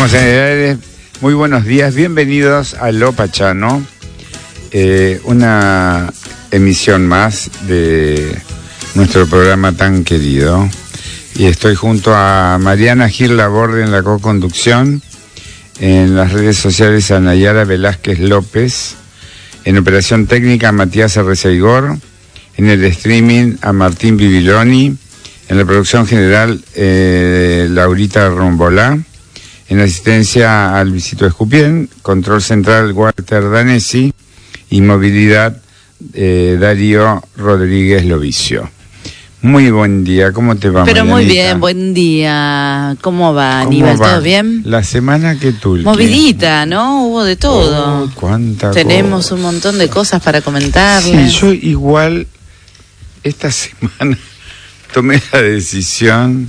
Estamos en el aire. Muy buenos días, bienvenidos a Lo Pachano, una emisión más de nuestro programa tan querido. Y estoy junto a Mariana Gil Laborde en la co-conducción, en las redes sociales a Nayara Velázquez López, en operación técnica a Matías Arreceigor, en el streaming a Martín Bibiloni, en la producción general Laurita Rombolá, en asistencia a Luisito Escupien, control central Walter Danesi y movilidad Darío Rodríguez Lovicio. Muy buen día, ¿cómo te va, Pero Marianita? muy bien, buen día. ¿Cómo va, Aníbal? ¿Todo bien? La semana que tú. Movidita, ¿no? Hubo de todo. Cuánta Tenemos cosa. un montón de cosas para comentarles. Sí, yo igual esta semana tomé la decisión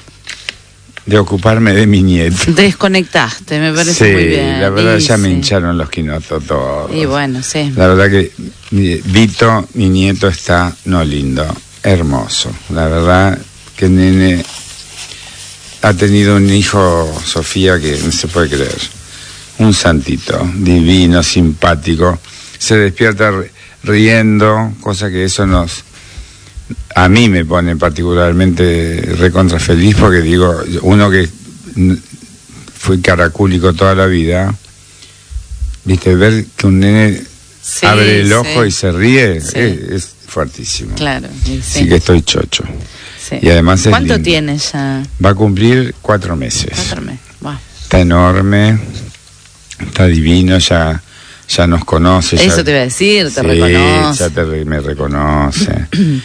de ocuparme de mi nieto. Desconectaste, me parece Sí, muy bien. la verdad Y ya me sí. hincharon los quinotos todos. Y bueno, sí. La verdad que Vito, mi nieto, está lindo, hermoso. La verdad que nene ha tenido un hijo, Sofía, que no se puede creer. Un santito, divino, simpático. Se despierta riendo, cosa que eso a mí me pone particularmente recontra feliz, porque digo, uno que fue caracúlico toda la vida, viste, ver que un nene Sí, abre el ojo sí. y se ríe, Sí. es fuertísimo. Claro. Sí. Así que estoy chocho. Sí. Y además es ¿Cuánto lindo. tienes ya? Va a cumplir 4 meses. 4 meses. Wow. Está enorme, está divino, ya nos conoce. Eso ya, te iba a decir, te sí, reconoce. ya me reconoce.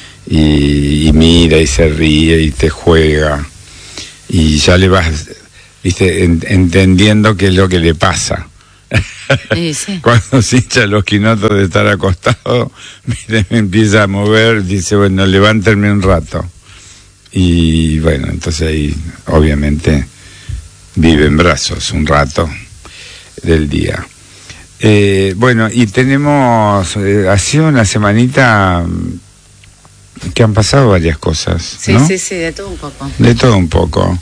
y mira y se ríe y te juega. Y ya le vas, viste, entendiendo qué es lo que le pasa. Sí, sí. Cuando se hincha los quinotos de estar acostado, mire, me empieza a mover, dice, bueno, levántenme un rato. Y bueno, entonces ahí obviamente vive en brazos un rato del día. Bueno, y tenemos, ha sido una semanita que han pasado varias cosas, Sí, ¿no? sí, sí, de todo un poco. De todo un poco.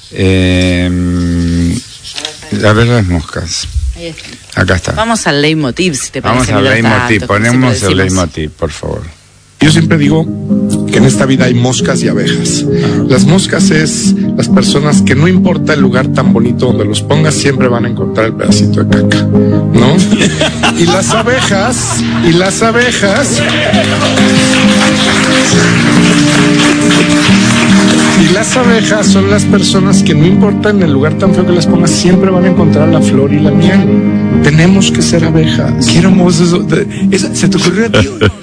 A ver las moscas. Ahí está. Acá está. Vamos al leitmotiv, si te Vamos parece. al mientras leitmotiv, tanto, como ponemos siempre el decimos. leitmotiv, por favor. Yo siempre digo que en esta vida hay moscas y abejas. Las moscas es las personas que no importa el lugar tan bonito donde los pongas, siempre van a encontrar el pedacito de caca, ¿no? Y las abejas son las personas que no importa en el lugar tan feo que les pongas, siempre van a encontrar la flor y la miel. Tenemos que ser abejas. Qué hermoso eso. ¿Se te ocurrió a ti o no?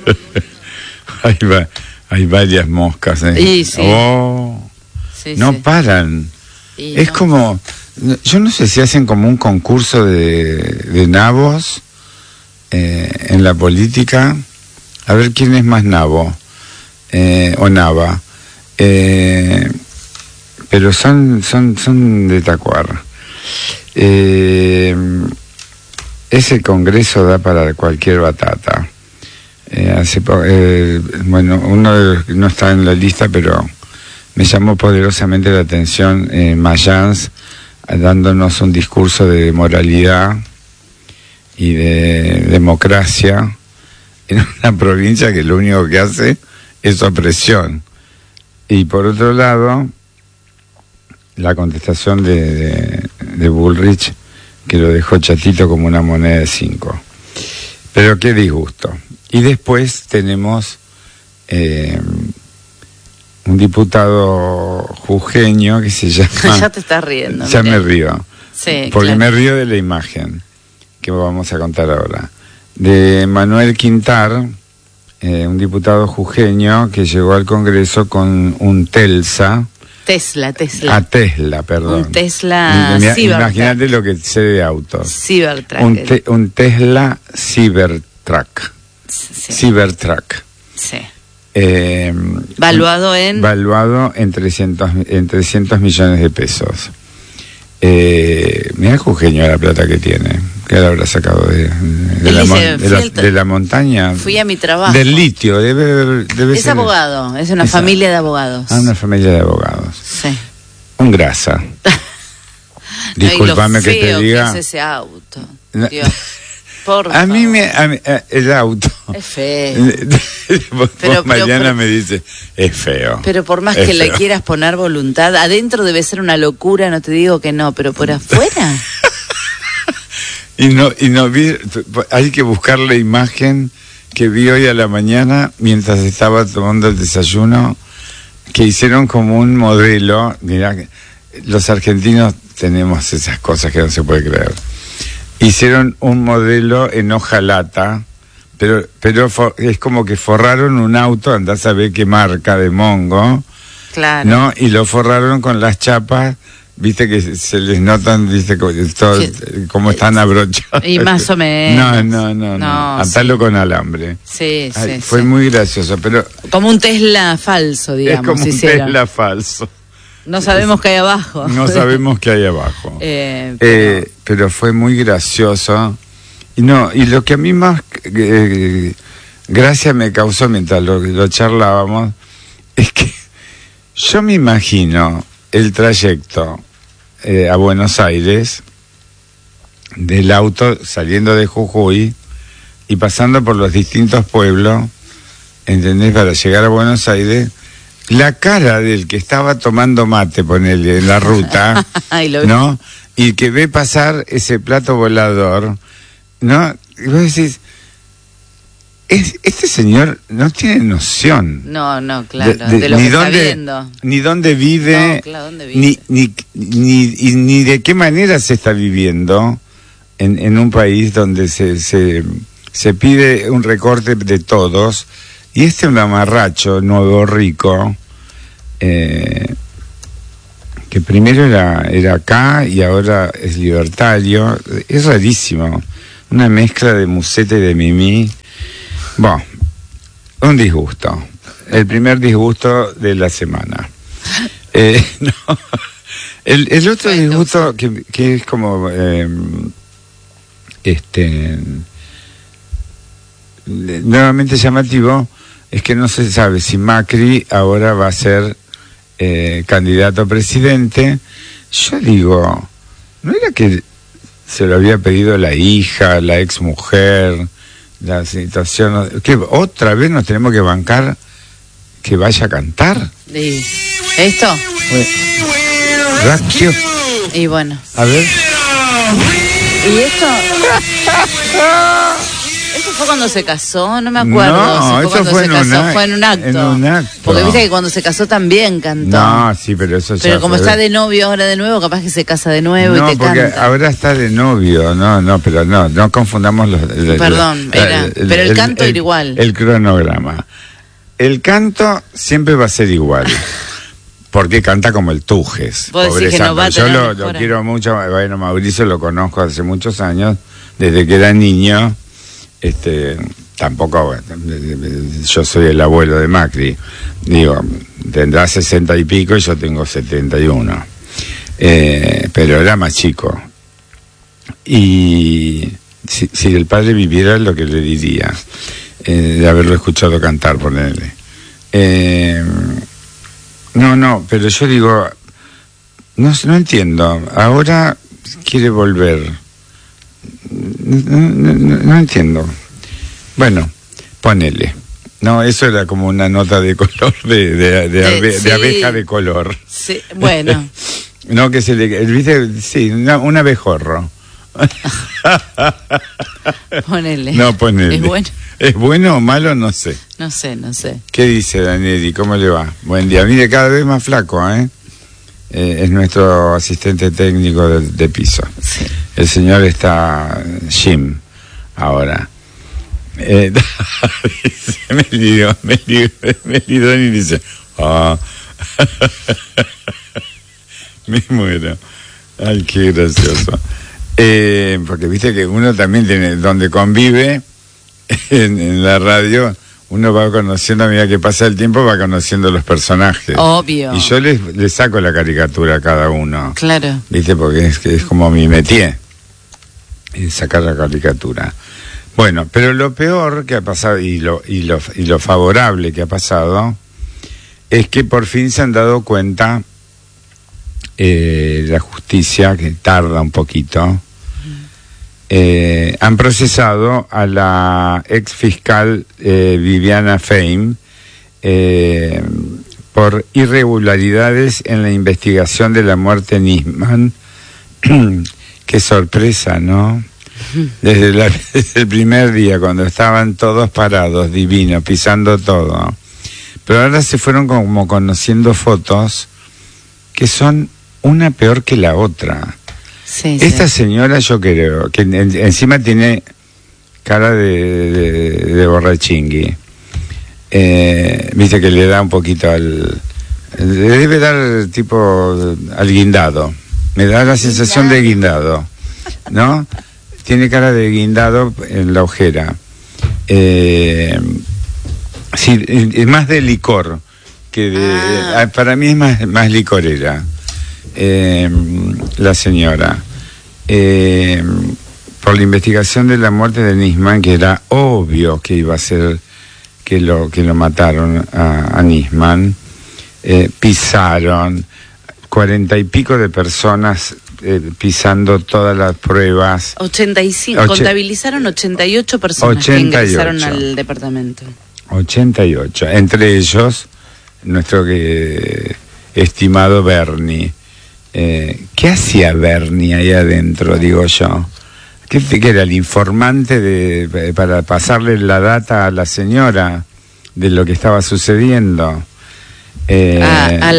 Hay varias moscas, ¿eh? Y sí. Oh, Sí, no sí. paran. Y Es no. como, yo no sé si hacen como un concurso de nabos en la política, a ver quién es más nabo o nava, pero son de Tacuar. Ese congreso da para cualquier batata. Bueno, uno de los que no está en la lista, pero me llamó poderosamente la atención Mayans, dándonos un discurso de moralidad y de democracia en una provincia que lo único que hace es opresión. Y por otro lado, la contestación de Bullrich, que lo dejó chatito como una moneda de 5. Pero qué disgusto. Y después tenemos un diputado jujeño que se llama... Ya te estás riendo. Ya mirá. me río. Sí, Porque claro. me río de la imagen que vamos a contar ahora. De Manuel Quintar, un diputado jujeño que llegó al Congreso con un Tesla, Tesla. perdón. Un Tesla Cybertruck. Imagínate lo que sé de autos. Cybertruck. Un Tesla Cybertruck. Sí. Cybertruck. Sí. Valuado en... Valuado en 300 millones de pesos. Mirá el jujeño la plata que tiene. ¿Qué le habrá sacado de la montaña? Fui a mi trabajo. Del litio, debe Es ser. abogado, es una familia de abogados. Ah, una familia de abogados. Sí. Un grasa. Disculpame que te diga. Que es ese auto. No. Dios. Por A mí favor. el auto. Es feo. Pero Mariana me dice, es feo. Pero por más es que feo. le quieras poner voluntad, adentro debe ser una locura, no te digo que no, pero por afuera. Y no vi, hay que buscar la imagen que vi hoy a la mañana mientras estaba tomando el desayuno, que hicieron como un modelo. Mirá, los argentinos tenemos esas cosas que no se puede creer. Hicieron un modelo en hojalata, pero es como que forraron un auto, andás a ver qué marca de Mongo, Claro. ¿no? Y lo forraron con las chapas, viste que se les notan, viste, todo, cómo están abrochados. Y más o menos. No. Atarlo sí. con alambre. Sí, Ay, sí. fue sí. muy gracioso, pero Como un Tesla falso, digamos. es como un hicieron. Tesla falso. No sabemos qué hay abajo. No sabemos qué hay abajo. Pero- Pero fue muy gracioso. Y lo que a mí más gracia me causó mientras lo charlábamos es que yo me imagino el trayecto a Buenos Aires del auto saliendo de Jujuy y pasando por los distintos pueblos, ¿entendés? Para llegar a Buenos Aires. La cara del que estaba tomando mate, ponele, en la ruta, Ay, lo vi. ¿no? Y que ve pasar ese plato volador, ¿no? Y vos decís, este señor no tiene noción. No, claro. De lo ni que está dónde, viendo. ni dónde vive, No, claro, ¿dónde vive? ni de qué manera se está viviendo en un país donde se pide un recorte de todos. Y este mamarracho nuevo rico, que primero era acá y ahora es libertario, es rarísimo. Una mezcla de museta y de mimí. Bueno, un disgusto. El primer disgusto de la semana. No. El otro disgusto que es como nuevamente llamativo es que no se sabe si Macri ahora va a ser candidato a presidente. Yo digo, ¿no era que se lo había pedido la hija, la ex mujer, la situación? ¿Que otra vez nos tenemos que bancar que vaya a cantar? Sí. ¿Esto? Ratio. Y bueno. A ver. ¿Y esto? ¿Eso fue cuando se casó? No me acuerdo. No, si fue eso cuando fue se en casó. Fue en un acto. en un acto. Porque viste que cuando se casó también cantó. No, sí, pero eso ya Pero como fue- está de novio ahora de nuevo, capaz que se casa de nuevo no, y te porque canta. ahora está de novio, pero no confundamos los... Perdón, pero el canto era igual. El cronograma. El canto siempre va a ser igual, porque canta como el Tujes. Vos decís pobre que no santo. va a Yo tener lo mejora. quiero mucho, bueno, Mauricio lo conozco hace muchos años, desde que era niño, tampoco, bueno, yo soy el abuelo de Macri, digo, tendrá 60 y pico y yo tengo 71, pero era más chico. Y si el padre viviera, lo que le diría, de haberlo escuchado cantar, ponerle. No, pero yo digo, no entiendo, ahora quiere volver. No entiendo. Bueno, ponele. No, eso era como una nota de color, de Sí. abeja de color. Sí, bueno. No, que se le... ¿Viste? Sí, un abejorro. Ponele. No, ponele. Es bueno. ¿Es bueno o malo? No sé. No sé. ¿Qué dice Danieli? ¿Cómo le va? Buen día. Mire, cada vez más flaco, ¿eh? Es nuestro asistente técnico de piso. Sí. El señor está Jim ahora. Dice, me lidó y dice, me muero. Ay, qué gracioso. Porque viste que uno también tiene, donde convive en la radio, uno va conociendo, a medida que pasa el tiempo, va conociendo los personajes. Obvio. Y yo les saco la caricatura a cada uno. Claro. ¿Viste? Porque es como mi métier, sacar la caricatura. Bueno, pero lo peor que ha pasado y lo favorable que ha pasado es que por fin se han dado cuenta la justicia, que tarda un poquito, han procesado a la ex fiscal Viviana Fein por irregularidades en la investigación de la muerte de Nisman. Qué sorpresa, ¿no? Desde el primer día, cuando estaban todos parados, divinos, pisando todo. Pero ahora se fueron como conociendo fotos que son una peor que la otra. Sí, Esta sí. señora, yo creo, que encima tiene cara de borrachingui. Viste que le da un poquito le debe dar tipo al guindado. Me da la sensación de guindado, ¿no? Tiene cara de guindado en la ojera. Sí, es más de licor que de... Para mí es más licorera la señora. Por la investigación de la muerte de Nisman, que era obvio que iba a ser que lo mataron a Nisman, pisaron 40 y pico de personas pisando todas las pruebas. 85, contabilizaron 88 personas que ingresaron al departamento. 88, entre ellos nuestro estimado Bernie. ¿Qué hacía Bernie ahí adentro, digo yo? ¿Qué era el informante para pasarle la data a la señora de lo que estaba sucediendo? A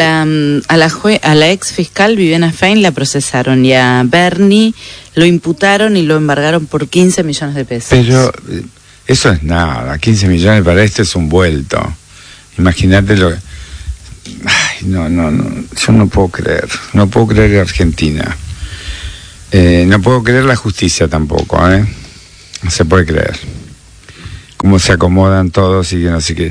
la ex fiscal Viviana Fein la procesaron y a Bernie lo imputaron y lo embargaron por 15 millones de pesos. Pero eso es nada, 15 millones para esto es un vuelto. Imagínate lo... Ay, no, yo no puedo creer Argentina. No puedo creer la justicia tampoco, no se puede creer. Cómo se acomodan todos y que no sé qué.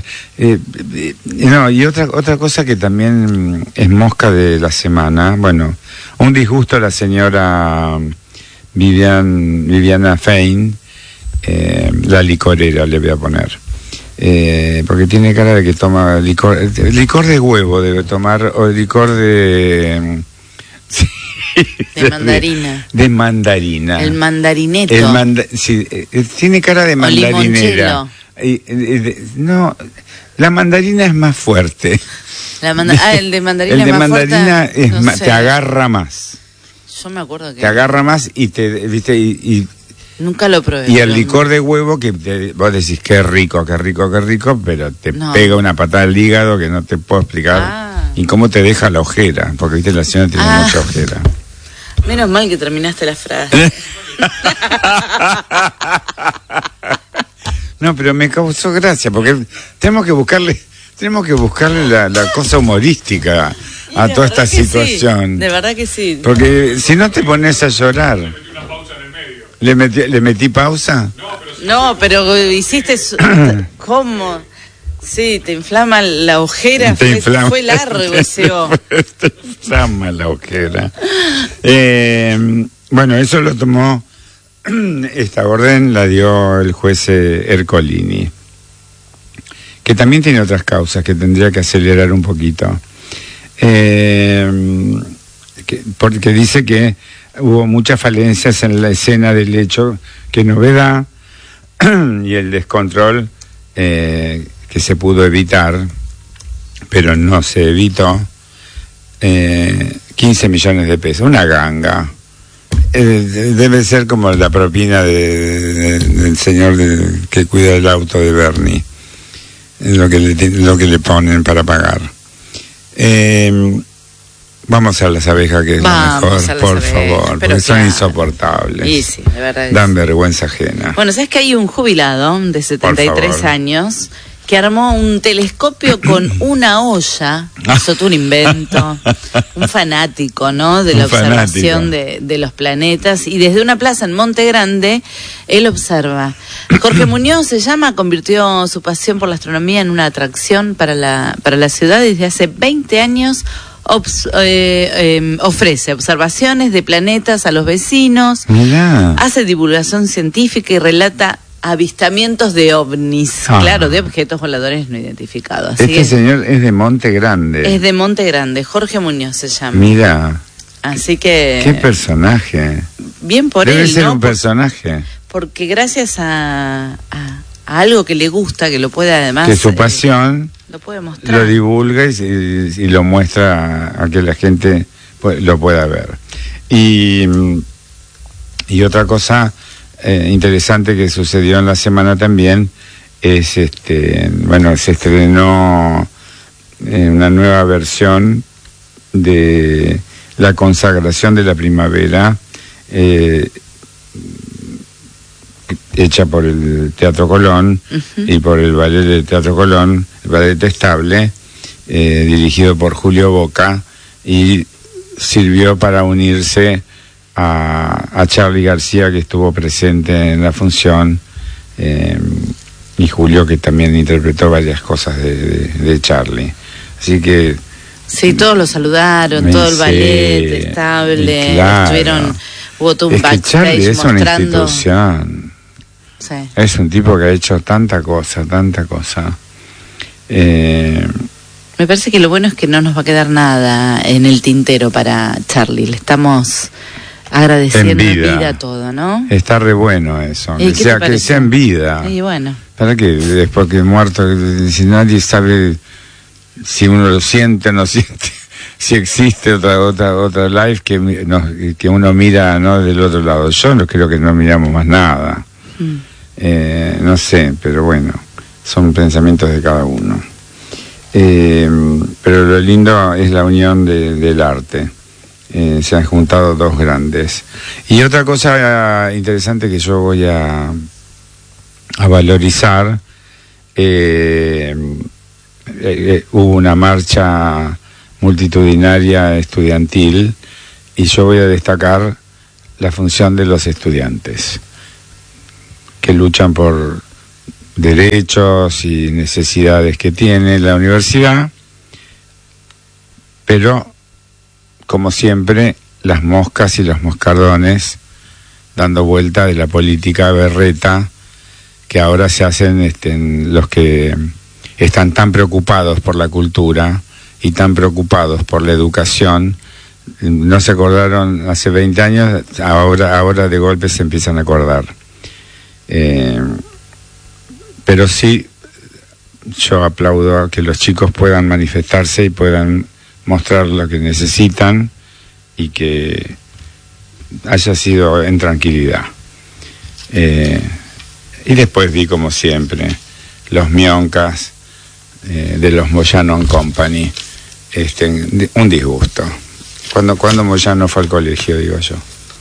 No, y otra cosa que también es mosca de la semana, bueno, un disgusto a la señora Viviana Fein, la licorera le voy a poner, porque tiene cara de que toma licor de huevo debe tomar, o licor de... De mandarina. De mandarina. El mandarineto. Sí, tiene cara de mandarinera. No, la mandarina es más fuerte. El de mandarina el de más mandarina fuerte, es no sé. te agarra más. Yo me acuerdo que... Te agarra más y ¿viste? Y nunca lo probé. y el licor de huevo que vos decís qué rico, pero te pega una patada al hígado que no te puedo explicar. Y cómo te deja la ojera, porque viste la señora tiene mucha ojera. Menos mal que terminaste la frase. No, pero me causó gracia, porque tenemos que buscarle la cosa humorística a toda esta situación. Sí, de verdad que sí. Porque si no te pones a llorar. ¿Le metí pausa? No, pero hiciste... ¿Cómo? Sí, te inflama la ojera, fue largo ese O. Te inflama la ojera. Bueno, eso lo tomó, esta orden la dio el juez Ercolini, que también tiene otras causas que tendría que acelerar un poquito. Porque dice que hubo muchas falencias en la escena del hecho, que novedad, y el descontrol que se pudo evitar, pero no se evitó, 15 millones de pesos, una ganga. Debe ser como la propina del señor que cuida el auto de Bernie, lo que le ponen para pagar. Vamos a las abejas, que es lo mejor, por favor, porque son insoportables. Sí, de verdad. Dan vergüenza ajena. Bueno, ¿sabes que hay un jubilado de 73 años que armó un telescopio con una olla? Hizo todo un invento, un fanático, ¿no? De la observación de los planetas, y desde una plaza en Monte Grande él observa. Jorge Muñoz se llama, convirtió su pasión por la astronomía en una atracción para la ciudad y desde hace 20 años ofrece observaciones de planetas a los vecinos. Mirá. Hace divulgación científica y relata avistamientos de ovnis, claro, de objetos voladores no identificados. Así señor es de Monte Grande. Es de Monte Grande, Jorge Muñoz se llama. Mira, Así que... ¡Qué personaje! Bien por Debe él, ser ¿no? un personaje. Porque gracias a algo que le gusta, que lo puede además... Que su pasión lo puede mostrar. lo divulga y lo muestra a que la gente lo pueda ver. Y otra cosa interesante que sucedió en la semana también es, se estrenó una nueva versión de La consagración de la primavera, hecha por el Teatro Colón y por el Ballet del Teatro Colón, el Ballet Estable, dirigido por Julio Boca, y sirvió para unirse a Charly García, que estuvo presente en la función, y Julio, que también interpretó varias cosas de Charly. Así que... Sí, todos lo saludaron, todo el Ballet Estable, claro, hubo todo un es que backstage Charly es mostrando... una institución. Sí. Es un tipo que ha hecho tanta cosa. Me parece que lo bueno es que no nos va a quedar nada en el tintero para Charly. Le estamos agradeciendo en vida todo, ¿no? Está re bueno eso, que sea en vida. Y bueno. Para que después que muerto, si nadie sabe si uno lo siente o no siente, si existe otra life que uno mira, ¿no?, del otro lado. Yo no creo que no miramos más nada. No sé, pero bueno, son pensamientos de cada uno. Pero lo lindo es la unión del arte. Se han juntado dos grandes. Y otra cosa interesante que yo voy a valorizar, hubo una marcha multitudinaria estudiantil, y yo voy a destacar la función de los estudiantes que luchan por derechos y necesidades que tiene la universidad, pero como siempre las moscas y los moscardones dando vuelta de la política berreta que ahora se hacen en los que están tan preocupados por la cultura y tan preocupados por la educación. No se acordaron hace 20 años, ahora de golpe se empiezan a acordar. Pero sí, yo aplaudo a que los chicos puedan manifestarse y puedan mostrar lo que necesitan, y que haya sido en tranquilidad. Y después vi, como siempre, los mioncas de los Moyano Company, un disgusto. Cuando Moyano fue al colegio, digo yo.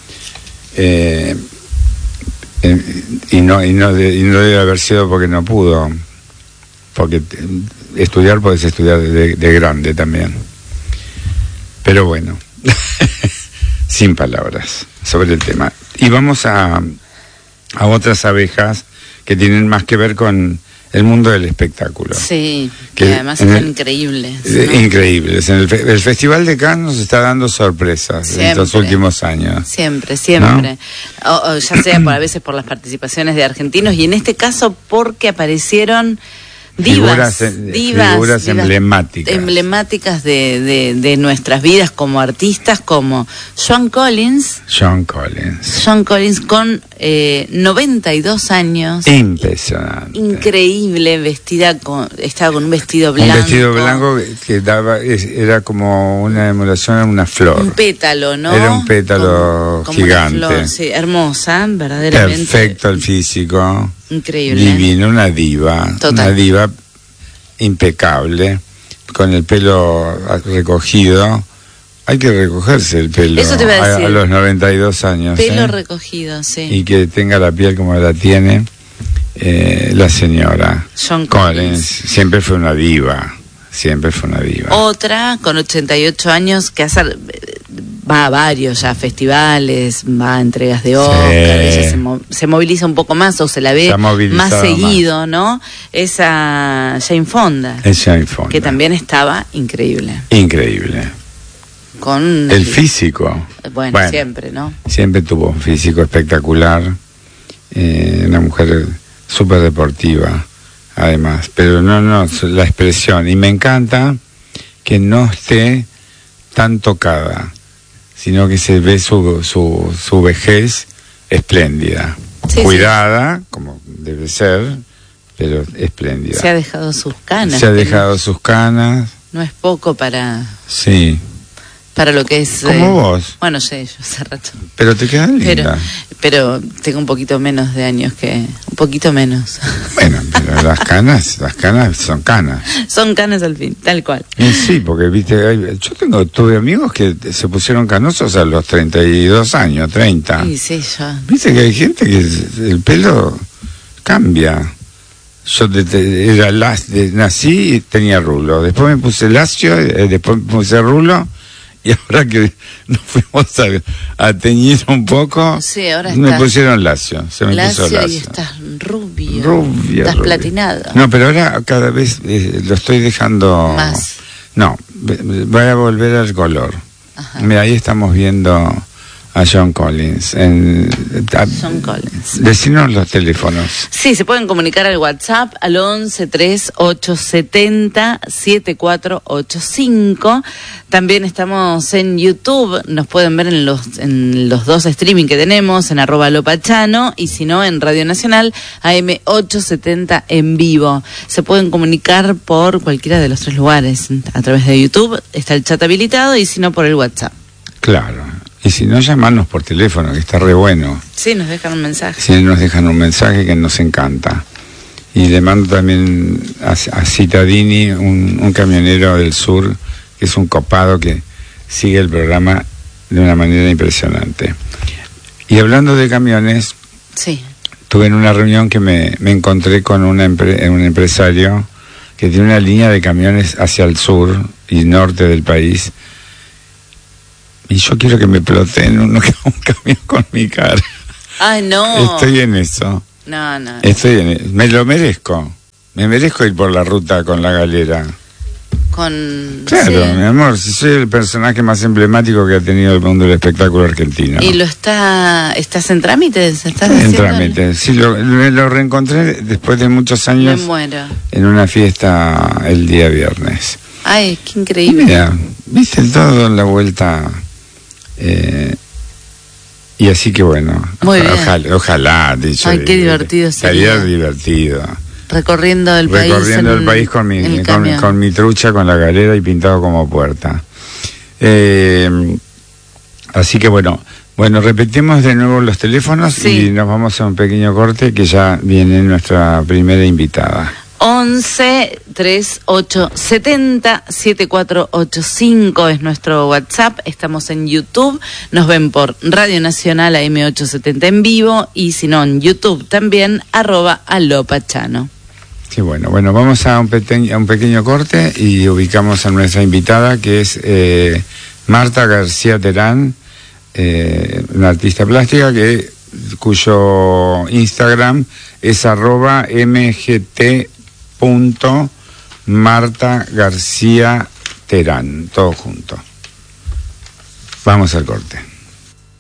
Y no debe haber sido porque no pudo, porque estudiar puedes estudiar de grande también. Pero bueno, sin palabras sobre el tema. Y vamos a otras abejas que tienen más que ver con el mundo del espectáculo. Sí, que además son increíbles, ¿no? Increíbles. El Festival de Cannes nos está dando sorpresas siempre, en estos últimos años. Siempre. ¿No? Ya sea a veces por las participaciones de argentinos, y en este caso porque aparecieron figuras emblemáticas de nuestras vidas como artistas, como Joan Collins con 92 años. Impresionante. Increíble, estaba con un vestido blanco. Un vestido blanco que era como una emulación a una flor. Un pétalo, ¿no? Era un pétalo como gigante. Una flor, sí, hermosa, verdaderamente. Perfecto el físico. Increíble. Divino, una diva. Total. Una diva impecable, con el pelo recogido. Hay que recogerse el pelo. Eso te iba a decir. A los 92 años. Pelo recogido, sí. Y que tenga la piel como la tiene la señora Joan Collins. Siempre fue una diva. Otra con 88 años que va a varios ya festivales, va a entregas de Oscar, ella se moviliza un poco más, o se la ve más seguido, ¿no? Es a Jane Fonda. Que también estaba increíble. Con el físico. Bueno, siempre, ¿no? Siempre tuvo un físico espectacular, una mujer súper deportiva, además, pero no, la expresión, y me encanta que no esté tan tocada, sino que se ve su vejez espléndida, Sí, cuidada, como debe ser, pero espléndida. Se ha dejado sus canas. Se ha dejado sus canas. No es poco para lo que es... Como vos. Bueno, sé, yo hace rato. Pero te quedas linda. Pero tengo un poquito menos de años que... Un poquito menos. Bueno, pero las canas son canas. Son canas al fin, tal cual. Y sí, porque viste, tuve amigos que se pusieron canosos a los 32 años, 30. Sí, yo. Viste que hay gente que el pelo cambia. Yo nací y tenía rulo, después me puse lacio, después me puse rulo, y ahora que nos fuimos a teñir un poco, sí, ahora me pusieron lacio, se me puso lacio. Y estás rubio, rubia. Estás platinado. No, pero ahora cada vez lo estoy dejando... Más. No, voy a volver al color. Ajá. Mira, ahí estamos viendo a John Collins. John Collins. Decinos los teléfonos. Sí, se pueden comunicar al WhatsApp al 11 3870 7485. También estamos en YouTube, nos pueden ver en los dos streaming que tenemos, en @lopachano, y si no, en Radio Nacional, AM870 en vivo. Se pueden comunicar por cualquiera de los tres lugares. A través de YouTube está el chat habilitado, y si no, por el WhatsApp. Claro. Y si no, llamarnos por teléfono, que está re bueno. Sí, nos dejan un mensaje. Sí, nos dejan un mensaje que nos encanta. Y le mando también a Citadini, un camionero del sur, que es un copado que sigue el programa de una manera impresionante. Y hablando de camiones, sí, tuve en una reunión que me encontré con un empresario que tiene una línea de camiones hacia el sur y norte del país. Y yo quiero que me ploteen un camión con mi cara. Ay, no. Estoy en eso. No. Me lo merezco. Me merezco ir por la ruta con la galera. Claro, sí. Mi amor, si soy el personaje más emblemático que ha tenido el mundo del espectáculo argentino. ¿Y estás en trámites? En trámites. Sí, lo reencontré después de muchos años. Me muero. En una fiesta el día viernes. Ay, qué increíble. Mira, viste todo en la vuelta. Y así que bueno, muy bien. Ojalá, dicho. Ay, qué divertido sería divertido. Recorriendo el país con mi trucha, con la galera y pintado como puerta. Así que bueno, repetimos de nuevo los teléfonos, sí, y nos vamos a un pequeño corte, que ya viene nuestra primera invitada. 11 3870 7485 es nuestro WhatsApp. Estamos en YouTube, nos ven por Radio Nacional AM870 en vivo, y si no, en YouTube también, @alopachano. Qué bueno, vamos a un pequeño corte y ubicamos a nuestra invitada, que es Marta García Terán, una artista plástica cuyo Instagram es @mgt.martagarciaterán, todo junto. Vamos al corte.